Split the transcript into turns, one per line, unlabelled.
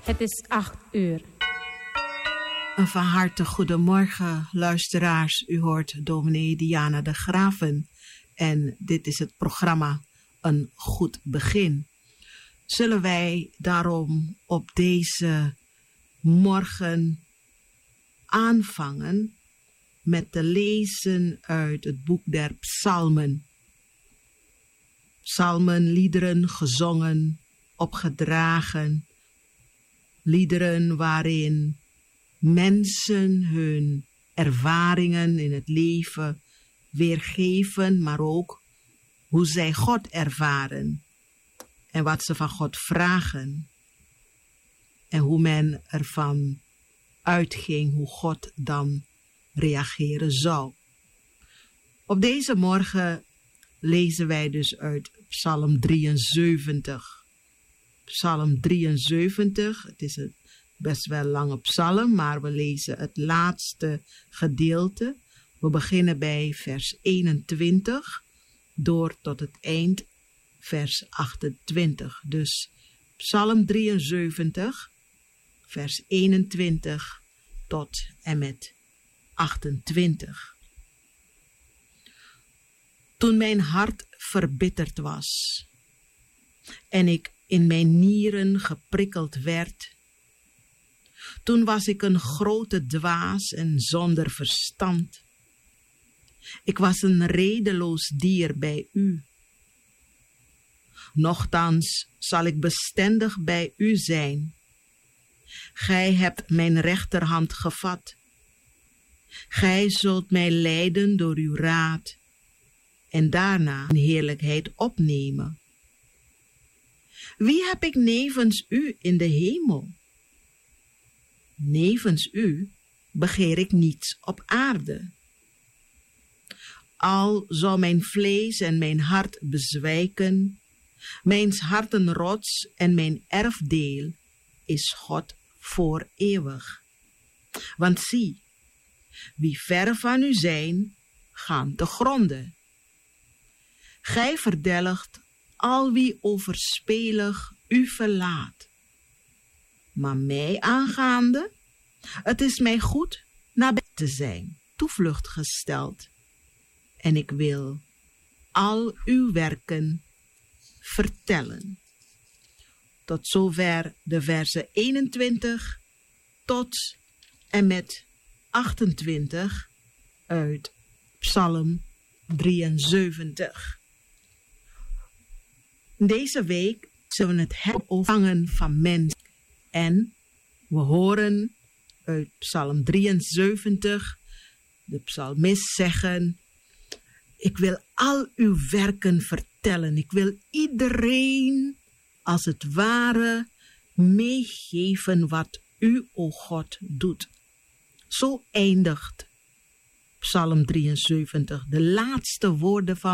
Het is 8:00.
Een van harte goedemorgen, luisteraars. U hoort dominee Diana de Graven en dit is het programma Een Goed Begin. Zullen wij daarom op deze morgen aanvangen met te lezen uit het boek der Psalmen. Psalmen, liederen gezongen, opgedragen, liederen waarin mensen hun ervaringen in het leven weergeven, maar ook hoe zij God ervaren en wat ze van God vragen en hoe men ervan uitging hoe God dan reageren zou. Op deze morgen lezen wij dus uit Psalm 73. Psalm 73, het is een best wel lange psalm, maar we lezen het laatste gedeelte. We beginnen bij vers 21 door tot het eind vers 28. Dus Psalm 73, vers 21 tot en met 28. Toen mijn hart verbitterd was en ik in mijn nieren geprikkeld werd, toen was ik een grote dwaas en zonder verstand. Ik was een redeloos dier bij u. Nochtans zal ik bestendig bij u zijn. Gij hebt mijn rechterhand gevat. Gij zult mij leiden door uw raad en daarna in heerlijkheid opnemen. Wie heb ik nevens u in de hemel? Nevens u begeer ik niets op aarde. Al zou mijn vlees en mijn hart bezwijken, mijns harten rots en mijn erfdeel is God voor eeuwig. Want zie, wie ver van u zijn, gaan te gronde. Gij verdelgt al wie overspelig u verlaat. Maar mij aangaande, het is mij goed nabij te zijn, toevlucht gesteld. En ik wil al uw werken vertellen. Tot zover de versen 21 tot en met 28 uit Psalm 73. Deze week zullen we het hebben over vangen van mensen. En we horen uit Psalm 73 de psalmist zeggen: ik wil al uw werken vertellen. Ik wil iedereen als het ware meegeven wat u, o God, doet. Zo eindigt Psalm 73, de laatste woorden van